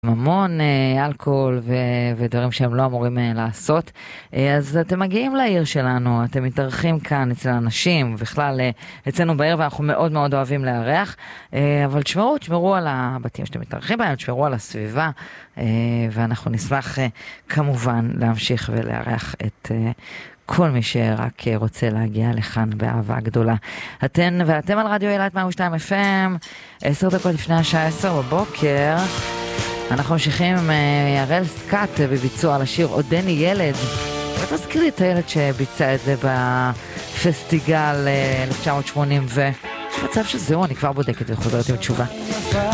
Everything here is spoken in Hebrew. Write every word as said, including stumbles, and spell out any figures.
המון אלכוהול ודברים שהם לא אמורים לעשות, אז אתם מגיעים לעיר שלנו, אתם מתארחים כאן אצל האנשים, בכלל אצלנו בעיר, ואנחנו מאוד מאוד אוהבים לארח, אבל תשמרו, תשמרו על הבתים שאתם מתארחים בהם, תשמרו על הסביבה, ואנחנו נשמח כמובן להמשיך ולארח את כל מי שרק רוצה להגיע לכאן באהבה גדולה. אתן ואתם על רדיו אילת מאה ושתיים אף אם, עשר דקות לפני השעה עשר בבוקר. אנחנו ממשיכים עם הראל סקאט בביצוע על השיר עודני ילד. רק מזכיר לי את הילד שביצע את זה בפסטיגל אלף תשע מאות שמונים, ויש מצב שזהו, אני כבר בודקת וחוזרת עם תשובה.